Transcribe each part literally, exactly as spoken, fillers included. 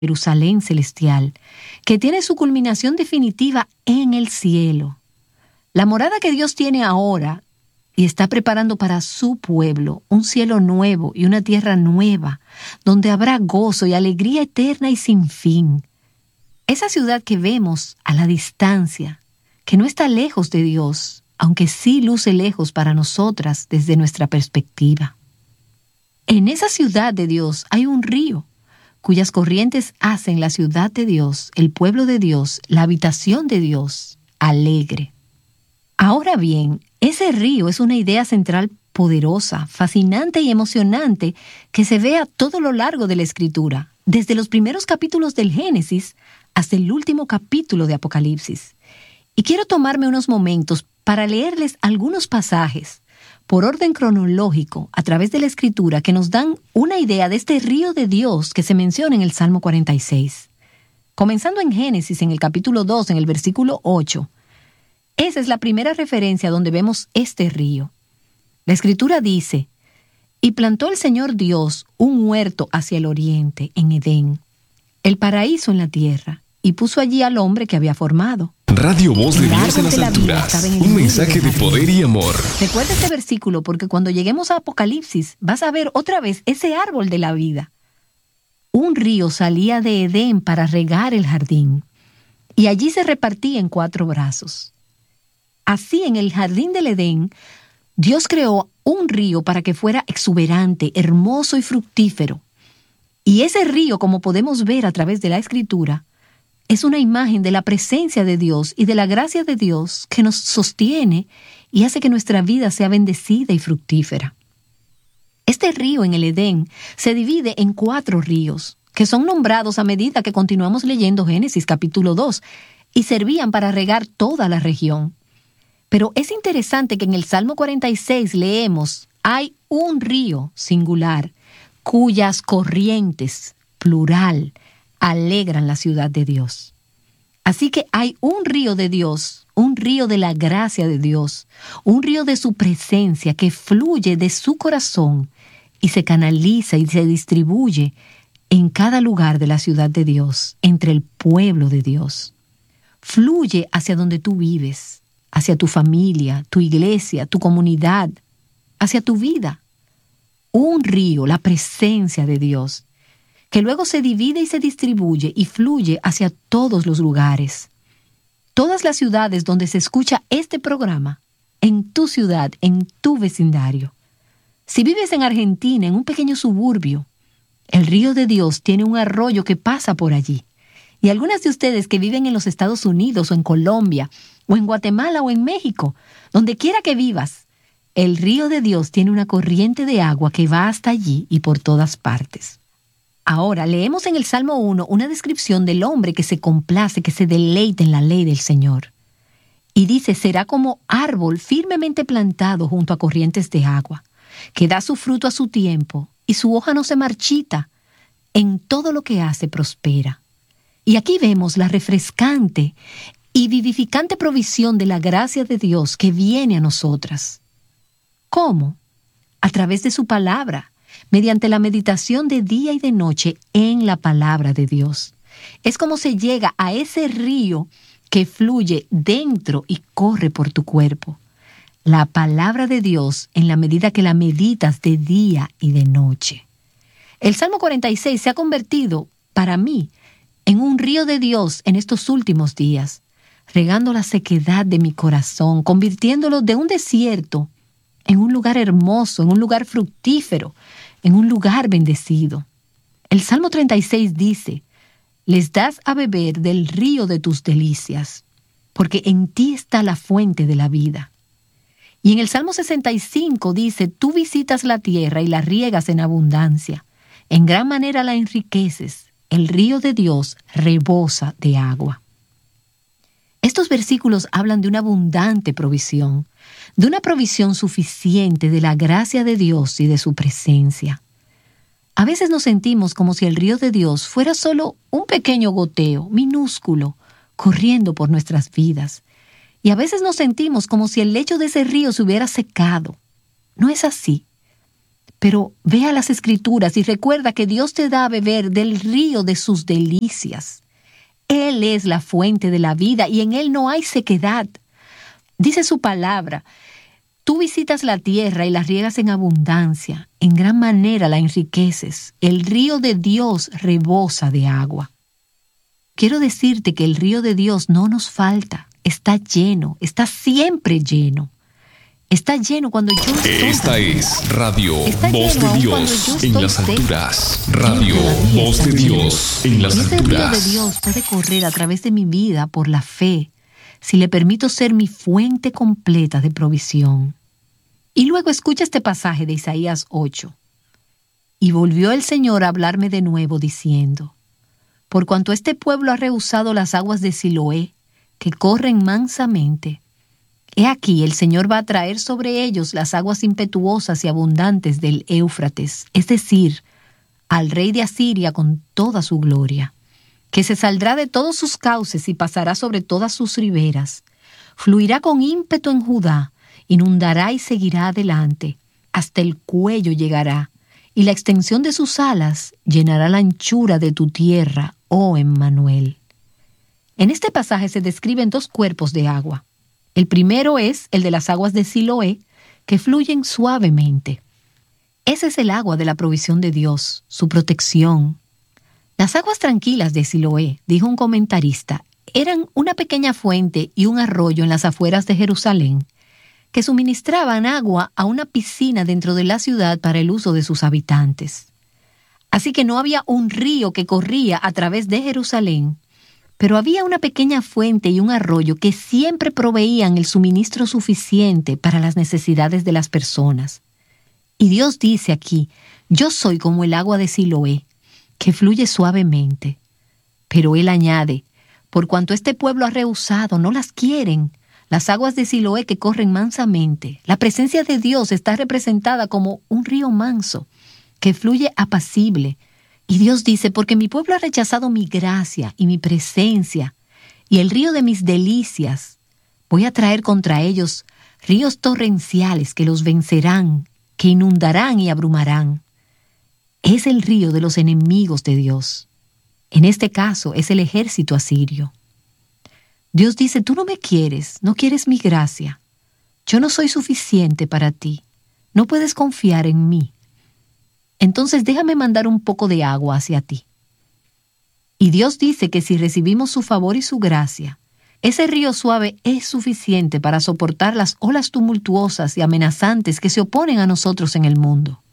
Jerusalén celestial, que tiene su culminación definitiva en el cielo. La morada que Dios tiene ahora y está preparando para su pueblo un cielo nuevo y una tierra nueva, donde habrá gozo y alegría eterna y sin fin. Esa ciudad que vemos a la distancia, que no está lejos de Dios, aunque sí luce lejos para nosotras desde nuestra perspectiva. En esa ciudad de Dios hay un río, cuyas corrientes hacen la ciudad de Dios, el pueblo de Dios, la habitación de Dios, alegre. Ahora bien, ese río es una idea central poderosa, fascinante y emocionante que se ve a todo lo largo de la Escritura, desde los primeros capítulos del Génesis hasta el último capítulo de Apocalipsis. Y quiero tomarme unos momentos para leerles algunos pasajes por orden cronológico a través de la Escritura que nos dan una idea de este río de Dios que se menciona en el Salmo cuarenta y seis. Comenzando en Génesis, en el capítulo dos, en el versículo ocho, esa es la primera referencia donde vemos este río. La Escritura dice: «Y plantó el Señor Dios un huerto hacia el oriente, en Edén, el paraíso en la tierra, y puso allí al hombre que había formado». Radio Voz de El Dios en árbol las de la vida alturas. estaba en el Un medio mensaje del de jardín. poder y amor. Recuerda este versículo porque cuando lleguemos a Apocalipsis vas a ver otra vez ese árbol de la vida. Un río salía de Edén para regar el jardín, y allí se repartía en cuatro brazos. Así, en el jardín del Edén, Dios creó un río para que fuera exuberante, hermoso y fructífero. Y ese río, como podemos ver a través de la Escritura, es una imagen de la presencia de Dios y de la gracia de Dios que nos sostiene y hace que nuestra vida sea bendecida y fructífera. Este río en el Edén se divide en cuatro ríos, que son nombrados a medida que continuamos leyendo Génesis capítulo dos, y servían para regar toda la región. Pero es interesante que en el Salmo cuarenta y seis leemos: «Hay un río singular, cuyas corrientes, plural, alegran la ciudad de Dios». Así que hay un río de Dios, un río de la gracia de Dios, un río de su presencia que fluye de su corazón y se canaliza y se distribuye en cada lugar de la ciudad de Dios, entre el pueblo de Dios. Fluye hacia donde tú vives, hacia tu familia, tu iglesia, tu comunidad, hacia tu vida. Un río, la presencia de Dios, que luego se divide y se distribuye y fluye hacia todos los lugares. Todas las ciudades donde se escucha este programa, en tu ciudad, en tu vecindario. Si vives en Argentina, en un pequeño suburbio, el río de Dios tiene un arroyo que pasa por allí. Y algunas de ustedes que viven en los Estados Unidos o en Colombia, o en Guatemala o en México, donde quiera que vivas, el río de Dios tiene una corriente de agua que va hasta allí y por todas partes. Ahora, leemos en el Salmo uno una descripción del hombre que se complace, que se deleita en la ley del Señor. Y dice: «Será como árbol firmemente plantado junto a corrientes de agua, que da su fruto a su tiempo, y su hoja no se marchita. En todo lo que hace prospera». Y aquí vemos la refrescante y vivificante provisión de la gracia de Dios que viene a nosotras. ¿Cómo? A través de su palabra, mediante la meditación de día y de noche en la palabra de Dios. Es como se llega a ese río que fluye dentro y corre por tu cuerpo. La palabra de Dios en la medida que la meditas de día y de noche. El Salmo cuarenta y seis se ha convertido, para mí, en un río de Dios en estos últimos días, regando la sequedad de mi corazón, convirtiéndolo de un desierto en un lugar hermoso, en un lugar fructífero, en un lugar bendecido. El Salmo treinta y seis dice: «Les das a beber del río de tus delicias, porque en ti está la fuente de la vida». Y en el Salmo sesenta y cinco dice: «Tú visitas la tierra y la riegas en abundancia, en gran manera la enriqueces, el río de Dios rebosa de agua». Estos versículos hablan de una abundante provisión, de una provisión suficiente de la gracia de Dios y de su presencia. A veces nos sentimos como si el río de Dios fuera solo un pequeño goteo, minúsculo, corriendo por nuestras vidas. Y a veces nos sentimos como si el lecho de ese río se hubiera secado. No es así. Pero ve a las Escrituras y recuerda que Dios te da a beber del río de sus delicias. Él es la fuente de la vida y en Él no hay sequedad. Dice su palabra, tú visitas la tierra y la riegas en abundancia, en gran manera la enriqueces. El río de Dios rebosa de agua. Quiero decirte que el río de Dios no nos falta, está lleno, está siempre lleno. Está lleno cuando yo estoy. Esta es Radio Está Voz lleno de aún cuando Dios yo en estoy las seca. alturas. Radio Todavía Voz está de lleno. Dios en las Y ese río de alturas. Dios puede correr a través de mi vida por la fe, si le permito ser mi fuente completa de provisión. Y luego escucha este pasaje de Isaías ocho. Y volvió el Señor a hablarme de nuevo diciendo, por cuanto este pueblo ha rehusado las aguas de Siloé, que corren mansamente, he aquí el Señor va a traer sobre ellos las aguas impetuosas y abundantes del Éufrates, es decir, al rey de Asiria con toda su gloria, que se saldrá de todos sus cauces y pasará sobre todas sus riberas, fluirá con ímpetu en Judá, inundará y seguirá adelante, hasta el cuello llegará, y la extensión de sus alas llenará la anchura de tu tierra, oh Emmanuel. En este pasaje se describen dos cuerpos de agua. El primero es el de las aguas de Siloé, que fluyen suavemente. Ese es el agua de la provisión de Dios, su protección. Las aguas tranquilas de Siloé, dijo un comentarista, eran una pequeña fuente y un arroyo en las afueras de Jerusalén, que suministraban agua a una piscina dentro de la ciudad para el uso de sus habitantes. Así que no había un río que corría a través de Jerusalén, pero había una pequeña fuente y un arroyo que siempre proveían el suministro suficiente para las necesidades de las personas. Y Dios dice aquí, yo soy como el agua de Siloé, que fluye suavemente. Pero Él añade, por cuanto este pueblo ha rehusado, no las quieren, las aguas de Siloé que corren mansamente. La presencia de Dios está representada como un río manso, que fluye apacible. Y Dios dice, porque mi pueblo ha rechazado mi gracia y mi presencia, y el río de mis delicias, voy a traer contra ellos ríos torrenciales que los vencerán, que inundarán y abrumarán. Es el río de los enemigos de Dios. En este caso es el ejército asirio. Dios dice, tú no me quieres, no quieres mi gracia. Yo no soy suficiente para ti. No puedes confiar en mí. Entonces déjame mandar un poco de agua hacia ti. Y Dios dice que si recibimos su favor y su gracia, ese río suave es suficiente para soportar las olas tumultuosas y amenazantes que se oponen a nosotros en el mundo.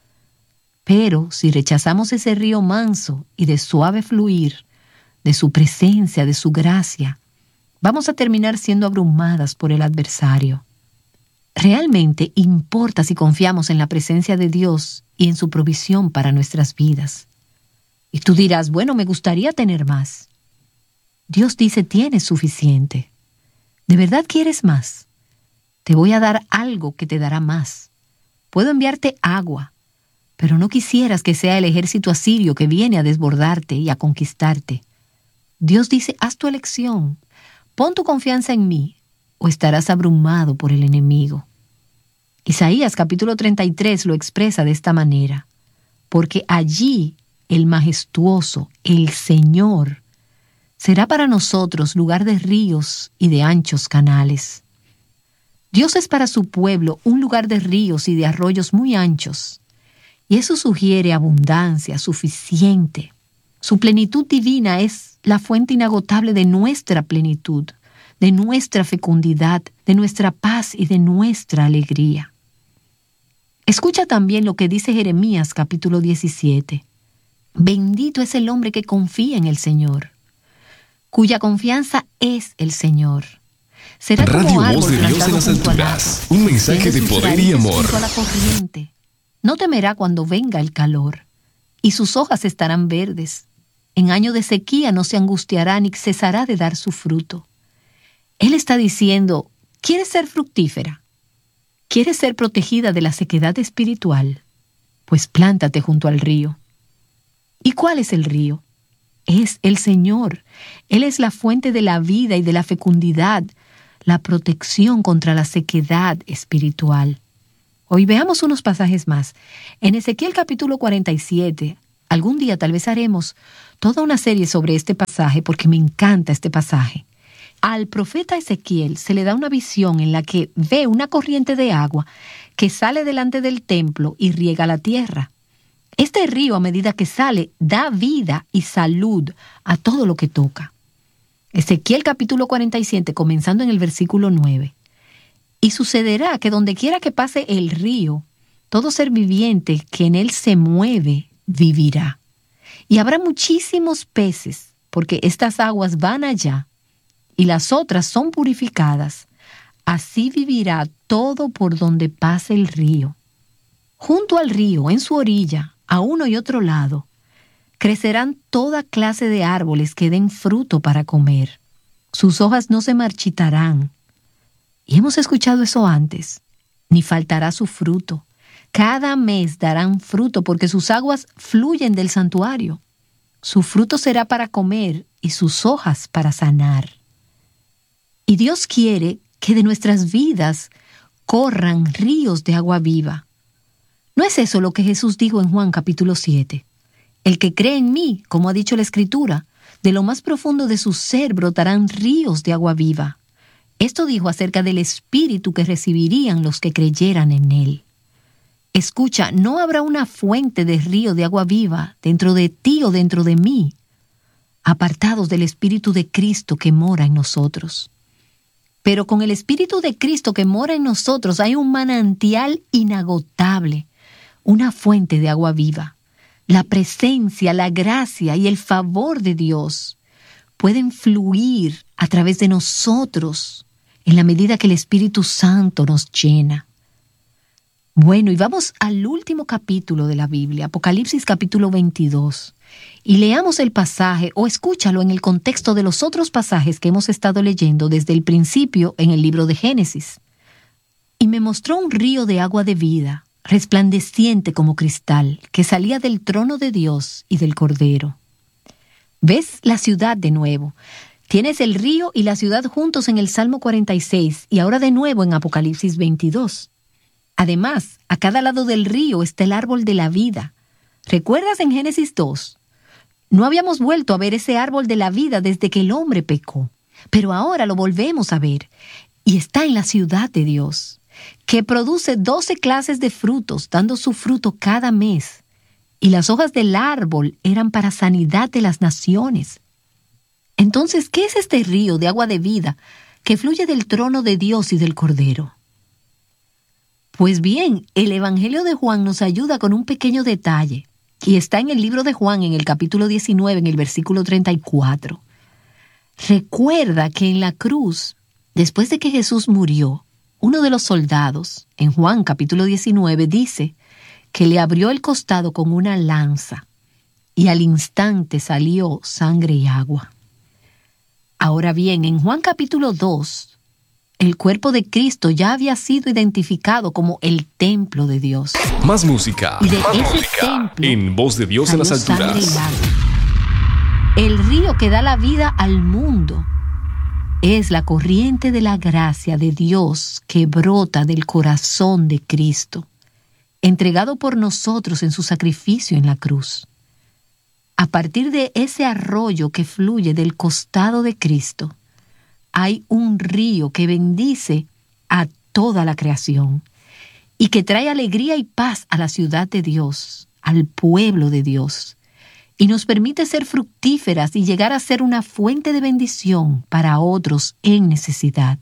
Pero si rechazamos ese río manso y de suave fluir, de su presencia, de su gracia, vamos a terminar siendo abrumadas por el adversario. Realmente importa si confiamos en la presencia de Dios y en su provisión para nuestras vidas. Y tú dirás, bueno, me gustaría tener más. Dios dice, tienes suficiente. ¿De verdad quieres más? Te voy a dar algo que te dará más. Puedo enviarte agua, pero no quisieras que sea el ejército asirio que viene a desbordarte y a conquistarte. Dios dice, haz tu elección. Pon tu confianza en mí o estarás abrumado por el enemigo. Isaías capítulo treinta y tres lo expresa de esta manera, porque allí el majestuoso, el Señor, será para nosotros lugar de ríos y de anchos canales. Dios es para su pueblo un lugar de ríos y de arroyos muy anchos, y eso sugiere abundancia suficiente. Su plenitud divina es la fuente inagotable de nuestra plenitud, de nuestra fecundidad, de nuestra paz y de nuestra alegría. Escucha también lo que dice Jeremías capítulo diecisiete. Bendito es el hombre que confía en el Señor, cuya confianza es el Señor. Será Radio como Voz árbol de Dios plantado en las junto al alturas. agua, Un mensaje tiene de sus poder y raíces amor. junto a la corriente. No temerá cuando venga el calor, y sus hojas estarán verdes. En año de sequía no se angustiará ni cesará de dar su fruto. Él está diciendo, ¿quieres ser fructífera? ¿Quieres ser protegida de la sequedad espiritual? Pues plántate junto al río. ¿Y cuál es el río? Es el Señor. Él es la fuente de la vida y de la fecundidad, la protección contra la sequedad espiritual. Hoy veamos unos pasajes más. En Ezequiel capítulo cuarenta y siete, algún día tal vez haremos toda una serie sobre este pasaje porque me encanta este pasaje. Al profeta Ezequiel se le da una visión en la que ve una corriente de agua que sale delante del templo y riega la tierra. Este río, a medida que sale, da vida y salud a todo lo que toca. Ezequiel capítulo cuarenta y siete, comenzando en el versículo nueve. Y sucederá que donde quiera que pase el río, todo ser viviente que en él se mueve, vivirá. Y habrá muchísimos peces, porque estas aguas van allá, y las otras son purificadas. Así vivirá todo por donde pase el río. Junto al río, en su orilla, a uno y otro lado, crecerán toda clase de árboles que den fruto para comer. Sus hojas no se marchitarán. Y hemos escuchado eso antes. Ni faltará su fruto. Cada mes darán fruto porque sus aguas fluyen del santuario. Su fruto será para comer y sus hojas para sanar. Y Dios quiere que de nuestras vidas corran ríos de agua viva. ¿No es eso lo que Jesús dijo en Juan capítulo siete? El que cree en mí, como ha dicho la Escritura, de lo más profundo de su ser brotarán ríos de agua viva. Esto dijo acerca del Espíritu que recibirían los que creyeran en Él. Escucha, no habrá una fuente de río de agua viva dentro de ti o dentro de mí, apartados del Espíritu de Cristo que mora en nosotros. Pero con el Espíritu de Cristo que mora en nosotros hay un manantial inagotable, una fuente de agua viva. La presencia, la gracia y el favor de Dios pueden fluir a través de nosotros en la medida que el Espíritu Santo nos llena. Bueno, y vamos al último capítulo de la Biblia, Apocalipsis capítulo veintidós, y leamos el pasaje o escúchalo en el contexto de los otros pasajes que hemos estado leyendo desde el principio en el libro de Génesis. Y me mostró un río de agua de vida, resplandeciente como cristal, que salía del trono de Dios y del Cordero. ¿Ves la ciudad de nuevo? Tienes el río y la ciudad juntos en el Salmo cuarenta y seis y ahora de nuevo en Apocalipsis veintidós. Además, a cada lado del río está el árbol de la vida. ¿Recuerdas en Génesis dos? No habíamos vuelto a ver ese árbol de la vida desde que el hombre pecó, pero ahora lo volvemos a ver y está en la ciudad de Dios, que produce doce clases de frutos, dando su fruto cada mes. Y las hojas del árbol eran para sanidad de las naciones. Entonces, ¿qué es este río de agua de vida que fluye del trono de Dios y del Cordero? Pues bien, el Evangelio de Juan nos ayuda con un pequeño detalle, y está en el libro de Juan, en el capítulo diecinueve, en el versículo treinta y cuatro. Recuerda que en la cruz, después de que Jesús murió, uno de los soldados, en Juan capítulo diecinueve, dice que le abrió el costado con una lanza, y al instante salió sangre y agua. Ahora bien, en Juan capítulo dos, el cuerpo de Cristo ya había sido identificado como el templo de Dios. Más música. Y de Más ese música. templo En Voz de Dios en las salió sangre alturas. y agua. El río que da la vida al mundo es la corriente de la gracia de Dios que brota del corazón de Cristo, entregado por nosotros en su sacrificio en la cruz. A partir de ese arroyo que fluye del costado de Cristo, hay un río que bendice a toda la creación y que trae alegría y paz a la ciudad de Dios, al pueblo de Dios, y nos permite ser fructíferas y llegar a ser una fuente de bendición para otros en necesidad.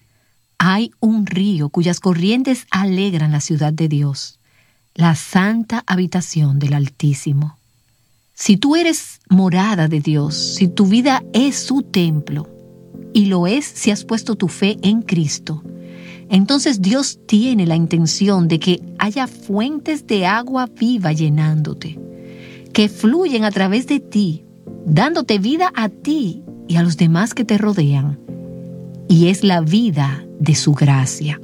Hay un río cuyas corrientes alegran la ciudad de Dios, la santa habitación del Altísimo. Si tú eres morada de Dios, si tu vida es su templo, y lo es si has puesto tu fe en Cristo, entonces Dios tiene la intención de que haya fuentes de agua viva llenándote, que fluyen a través de ti, dándote vida a ti y a los demás que te rodean. Y es la vida de su gracia.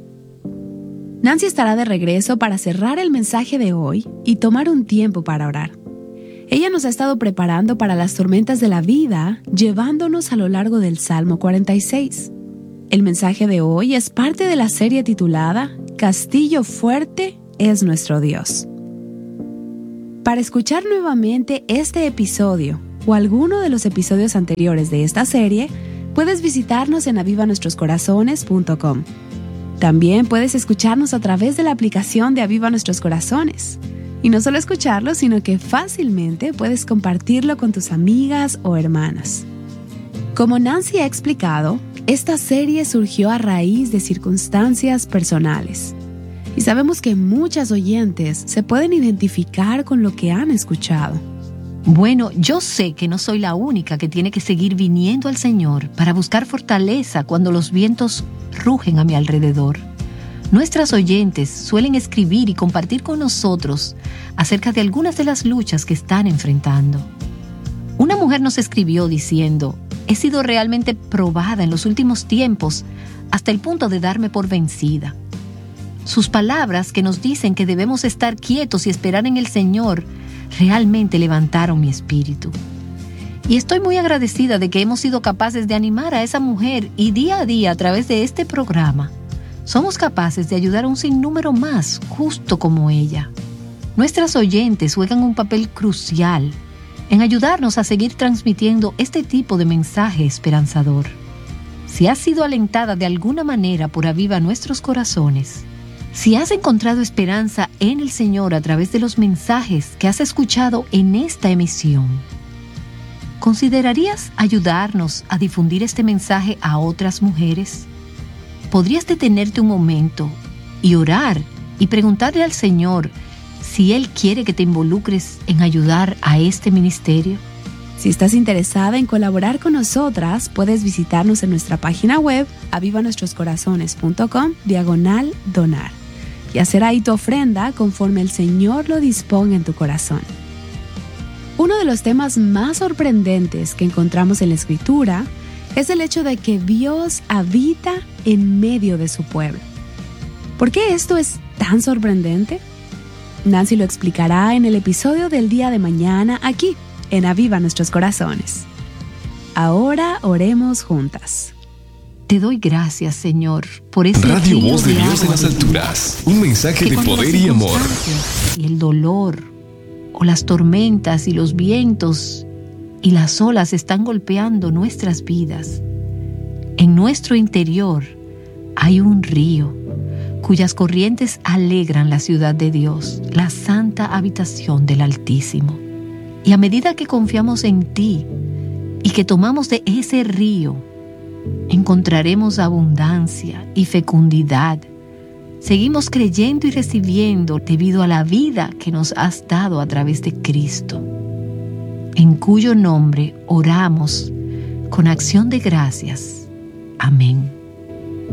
Nancy estará de regreso para cerrar el mensaje de hoy y tomar un tiempo para orar. Ella nos ha estado preparando para las tormentas de la vida, llevándonos a lo largo del Salmo cuarenta y seis. El mensaje de hoy es parte de la serie titulada Castillo fuerte es nuestro Dios. Para escuchar nuevamente este episodio o alguno de los episodios anteriores de esta serie, puedes visitarnos en aviva nuestros corazones punto com. También puedes escucharnos a través de la aplicación de Aviva Nuestros Corazones. Y no solo escucharlo, sino que fácilmente puedes compartirlo con tus amigas o hermanas. Como Nancy ha explicado, esta serie surgió a raíz de circunstancias personales. Y sabemos que muchas oyentes se pueden identificar con lo que han escuchado. Bueno, yo sé que no soy la única que tiene que seguir viniendo al Señor para buscar fortaleza cuando los vientos rugen a mi alrededor. Nuestras oyentes suelen escribir y compartir con nosotros acerca de algunas de las luchas que están enfrentando. Una mujer nos escribió diciendo: he sido realmente probada en los últimos tiempos hasta el punto de darme por vencida. Sus palabras, que nos dicen que debemos estar quietos y esperar en el Señor, realmente levantaron mi espíritu. Y estoy muy agradecida de que hemos sido capaces de animar a esa mujer y día a día a través de este programa somos capaces de ayudar a un sinnúmero más justo como ella. Nuestras oyentes juegan un papel crucial en ayudarnos a seguir transmitiendo este tipo de mensaje esperanzador. Si has sido alentada de alguna manera por Aviva Nuestros Corazones, si has encontrado esperanza en el Señor a través de los mensajes que has escuchado en esta emisión, ¿considerarías ayudarnos a difundir este mensaje a otras mujeres? ¿Podrías detenerte un momento y orar y preguntarle al Señor si Él quiere que te involucres en ayudar a este ministerio? Si estás interesada en colaborar con nosotras, puedes visitarnos en nuestra página web aviva nuestros corazones punto com diagonal donar y hacer ahí tu ofrenda conforme el Señor lo disponga en tu corazón. Uno de los temas más sorprendentes que encontramos en la Escritura es el hecho de que Dios habita en medio de su pueblo. ¿Por qué esto es tan sorprendente? Nancy lo explicará en el episodio del día de mañana aquí, en Aviva Nuestros Corazones. Ahora oremos juntas. Te doy gracias, Señor, por ese Radio río Voz de Dios en agua las de alturas. Un mensaje que de cuando poder las y amor. circunstancias y el dolor, o las tormentas y los vientos y las olas están golpeando nuestras vidas, en nuestro interior hay un río cuyas corrientes alegran la ciudad de Dios, la santa habitación del Altísimo. Y a medida que confiamos en ti y que tomamos de ese río, encontraremos abundancia y fecundidad. Seguimos creyendo y recibiendo debido a la vida que nos has dado a través de Cristo, en cuyo nombre oramos con acción de gracias. Amén.